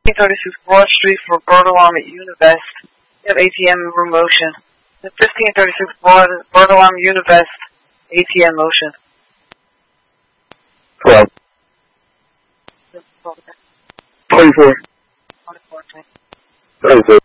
1536 Broad Street for Bird Alarm at Univest. You have ATM room motion. 1536 Bird Alarm Univest, ATM motion. 12. 24. 24. 26.